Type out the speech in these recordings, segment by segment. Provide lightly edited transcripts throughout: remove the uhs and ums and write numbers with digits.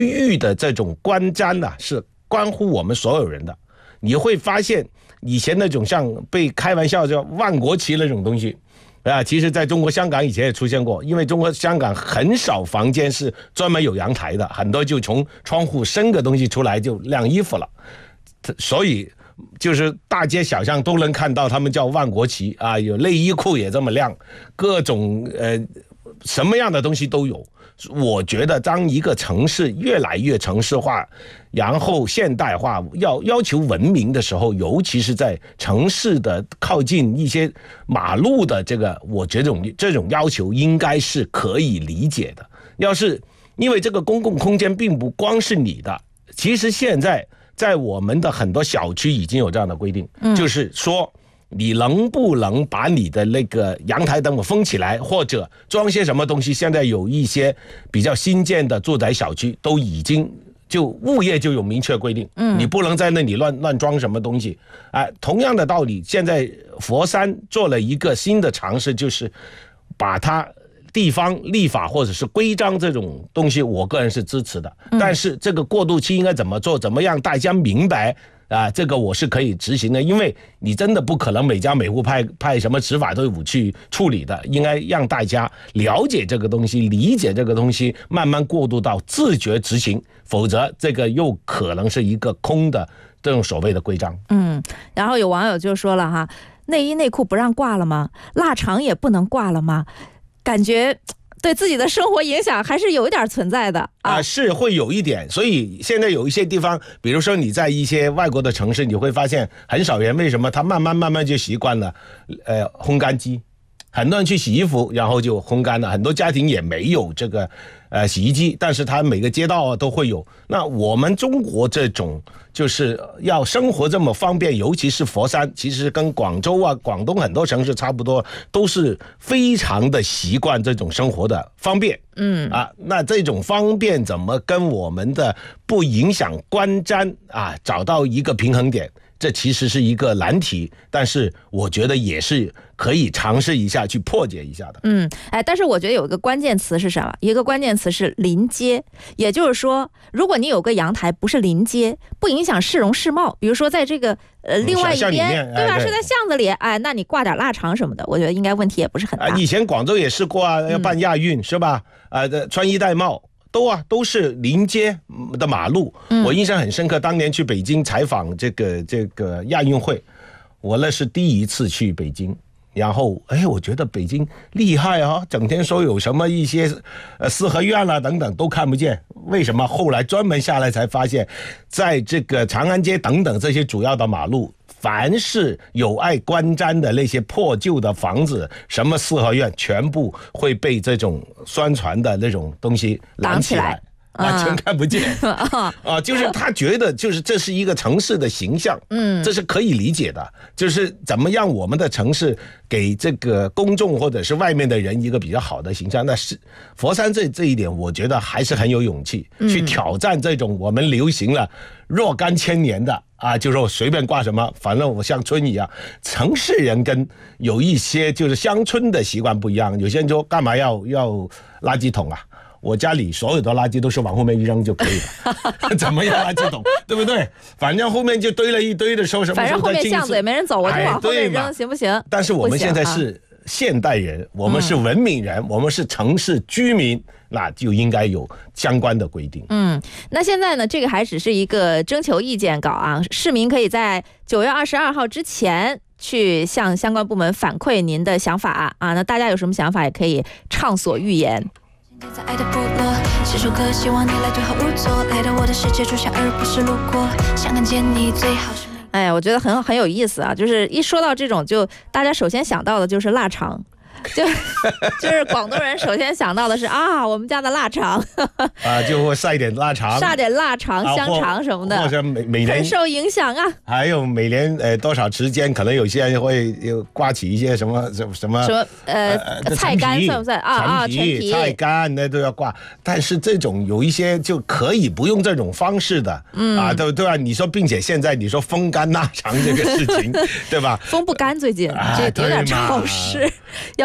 域的这种观瞻呢，是关乎我们所有人的。你会发现以前那种像被开玩笑叫万国旗那种东西其实在中国香港以前也出现过，因为中国香港很少房间是专门有阳台的，很多就从窗户伸个东西出来就晾衣服了，所以就是大街小巷都能看到他们叫万国旗有内衣裤也这么晾，各种什么样的东西都有。我觉得当一个城市越来越城市化，然后现代化，要求文明的时候，尤其是在城市的靠近一些马路的我觉得这种要求应该是可以理解的。要是因为这个公共空间并不光是你的，其实现在在我们的很多小区已经有这样的规定，就是说你能不能把你的那个阳台灯封起来，或者装些什么东西。现在有一些比较新建的住宅小区都已经就物业就有明确规定，你不能在那里乱装什么东西同样的道理，现在佛山做了一个新的尝试，就是把它地方立法或者是规章这种东西，我个人是支持的，但是这个过渡期应该怎么做，怎么样大家明白这个我是可以执行的，因为你真的不可能每家每户派什么执法队伍去处理的，应该让大家了解这个东西，理解这个东西，慢慢过渡到自觉执行，否则这个又可能是一个空的这种所谓的规章。 然后有网友就说了内衣内裤不让挂了吗？腊肠也不能挂了吗？感觉对自己的生活影响还是有一点存在的是会有一点。所以现在有一些地方，比如说你在一些外国的城市，你会发现很少人，为什么他慢慢就习惯了烘干机，很多人去洗衣服然后就烘干了，很多家庭也没有这个洗衣机，但是他每个街道都会有。那我们中国这种就是要生活这么方便，尤其是佛山，其实跟广州广东很多城市差不多，都是非常的习惯这种生活的方便。那这种方便怎么跟我们的不影响观瞻找到一个平衡点，这其实是一个难题，但是我觉得也是可以尝试一下去破解一下的。 但是我觉得有一个关键词是什么？一个关键词是临街，也就是说，如果你有个阳台不是临街，不影响市容市貌，比如说在这个另外一边，对吧？是在巷子里，那你挂点腊肠什么的，我觉得应该问题也不是很大。 以前广州也试过要办亚运是吧？穿衣戴帽。都是临街的马路。我印象很深刻，当年去北京采访这个亚运会，我那是第一次去北京，然后我觉得北京厉害整天说有什么一些四合院等等都看不见，为什么？后来专门下来才发现，在这个长安街等等这些主要的马路，凡是有碍观瞻的那些破旧的房子，什么四合院，全部会被这种宣传的那种东西拦起来，完全看不见就是他觉得就是这是一个城市的形象，这是可以理解的，就是怎么样我们的城市给这个公众或者是外面的人一个比较好的形象。那是佛山这一点，我觉得还是很有勇气去挑战这种我们流行了若干千年的就是我随便挂什么，反正我像村一样。城市人跟有一些就是乡村的习惯不一样，有些人说干嘛要垃圾桶我家里所有的垃圾都是往后面一扔就可以了怎么样垃圾桶对不对？反正后面就堆了一堆的时候，什么反正后面巷子也没人走，我就往后面扔，行不行？ 但是我们现在是现代人，我们是文明人，我们是城市居民，那就应该有相关的规定。 那现在呢，这个还只是一个征求意见稿市民可以在9月22号之前去向相关部门反馈您的想法那大家有什么想法也可以畅所欲言。在爱的部落，写首歌，希望你来对号入座，来到我的世界住下，而不是路过，想看见你最好是。我觉得很有意思就是一说到这种，就大家首先想到的就是腊肠。就是广东人首先想到的是我们家的腊肠就会晒点腊肠， 香肠什么的， 或者每年很受影响还有每年多少时间，可能有些人会刮起一些什么菜干算不算陈皮菜干那都要挂。但是这种有一些就可以不用这种方式的对吧？你说并且现在你说风干腊肠这个事情对吧？ 风不干最近这有点潮湿要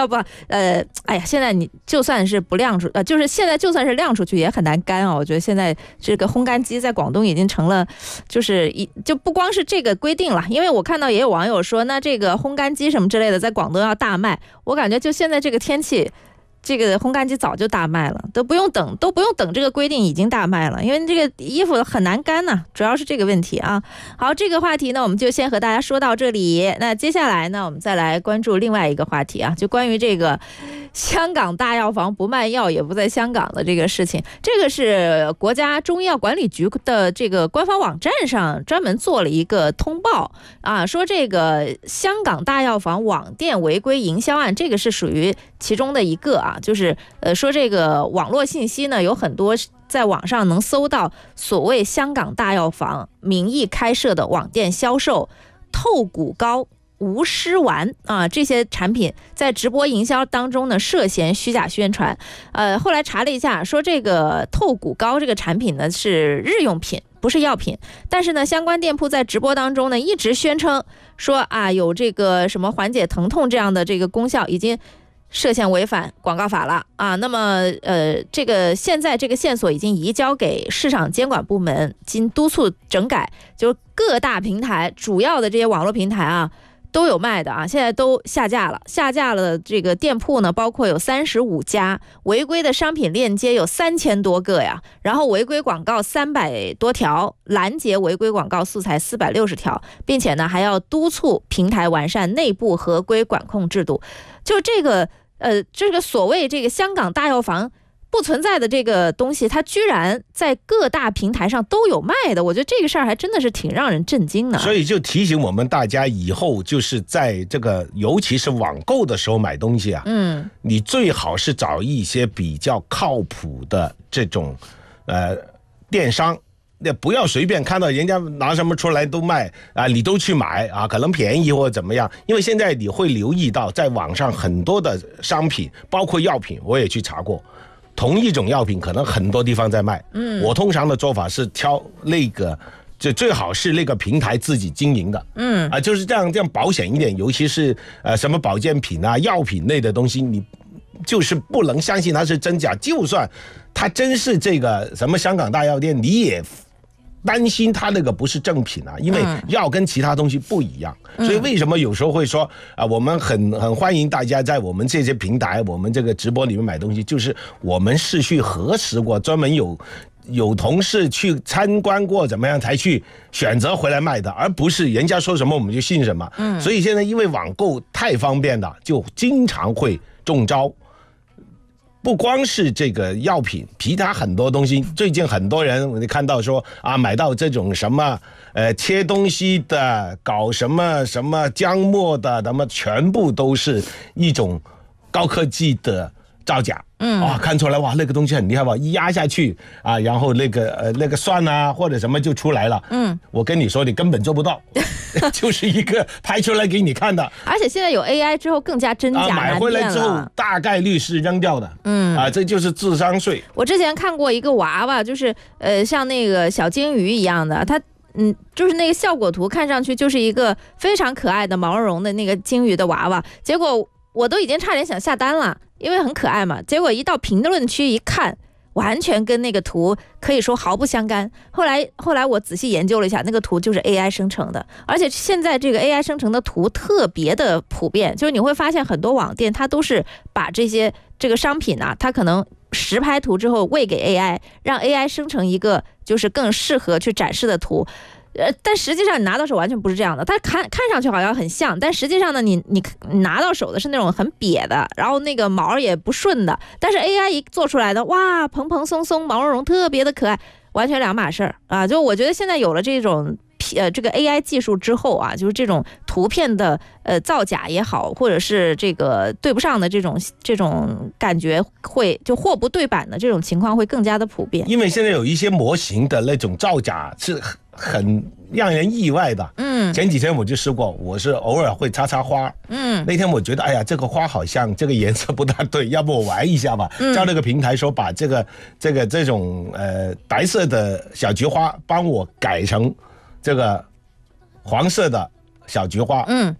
要不哎呀，现在你就算是不晾出，就是现在就算是晾出去也很难干啊。我觉得现在这个烘干机在广东已经成了，就不光是这个规定了，因为我看到也有网友说，那这个烘干机什么之类的在广东要大卖，我感觉就现在这个天气。这个烘干机早就大卖了，都不用等这个规定已经大卖了，因为这个衣服很难干呢，主要是这个问题啊。好，这个话题呢，我们就先和大家说到这里。那接下来呢，我们再来关注另外一个话题啊，就关于这个香港大药房不卖药也不在香港的这个事情。这个是国家中医药管理局的这个官方网站上专门做了一个通报啊，说这个香港大药房网店违规营销案，这个是属于其中的一个啊。就是说这个网络信息呢，有很多在网上能搜到所谓香港大药房名义开设的网店销售透骨膏、无湿丸啊这些产品，在直播营销当中呢涉嫌虚假宣传。后来查了一下，说这个透骨膏这个产品呢是日用品，不是药品，但是呢相关店铺在直播当中呢一直宣称说啊有这个什么缓解疼痛这样的这个功效，已经涉嫌违反广告法了啊。那么这个现在这个线索已经移交给市场监管部门，经督促整改，就是各大平台主要的这些网络平台啊都有卖的啊，现在都下架了这个店铺呢，包括有35家，违规的商品链接有3000多个呀，然后违规广告300多条，拦截违规广告素材460条，并且呢还要督促平台完善内部合规管控制度。就这个所谓这个香港大药房不存在的这个东西，它居然在各大平台上都有卖的，我觉得这个事儿还真的是挺让人震惊的。 所以就提醒我们大家，以后就是在这个尤其是网购的时候买东西啊，你最好是找一些比较靠谱的这种电商。那不要随便看到人家拿什么出来都卖啊，你都去买啊，可能便宜或者怎么样。因为现在你会留意到，在网上很多的商品，包括药品，我也去查过，同一种药品可能很多地方在卖。我通常的做法是挑那个，就最好是那个平台自己经营的。就是这样保险一点。尤其是什么保健品啊、药品类的东西，你就是不能相信它是真假。就算它真是这个什么香港大药店，你也担心它那个不是正品啊，因为药跟其他东西不一样。所以为什么有时候会说我们很欢迎大家在我们这些平台、我们这个直播里面买东西，就是我们是去核实过，专门有同事去参观过怎么样才去选择回来卖的，而不是人家说什么我们就信什么。所以现在因为网购太方便了，就经常会中招。不光是这个药品，其他很多东西，最近很多人你看到说啊，买到这种什么切东西的，搞什么姜末的，那么全部都是一种高科技的造假。看出来哇，那个东西很厉害吧？一压下去啊，然后那个蒜啊或者什么就出来了。我跟你说，你根本做不到，就是一个拍出来给你看的。 而且现在有 AI 之后更加真假难辨了。 买回来之后大概率是扔掉的。这就是智商税。 我之前看过一个娃娃，就是像那个小金鱼一样的，它就是那个效果图看上去就是一个非常可爱的毛茸茸的那个金鱼的娃娃，结果我都已经差点想下单了。因为很可爱嘛，结果一到评论区一看，完全跟那个图可以说毫不相干。后来我仔细研究了一下，那个图就是 AI 生成的，而且现在这个 AI 生成的图特别的普遍，就是你会发现很多网店它都是把这个商品啊，它可能实拍图之后喂给 AI， 让 AI 生成一个就是更适合去展示的图。但实际上你拿到手完全不是这样的，它看上去好像很像，但实际上呢，你拿到手的是那种很瘪的，然后那个毛也不顺的。但是 AI 一做出来的，哇，蓬蓬松松，毛茸茸，特别的可爱，完全两码事儿啊！就我觉得现在有了这种这个 AI 技术之后啊，就是这种图片的造假也好，或者是这个对不上的这种感觉，会就货不对版的这种情况会更加的普遍。 因为现在有一些模型的那种造假是很让人意外的。前几天我就试过，我是偶尔会插花。那天我觉得哎呀，这个花好像这个颜色不大对，要不我玩一下吧。叫那个平台说把这种白色的小菊花帮我改成这个黄色的小菊花。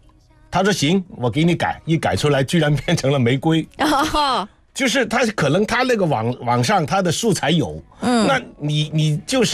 他说行，我给你改，一改出来居然变成了玫瑰。 哦， 就是他可能他那个网上他的素材有，那你就是。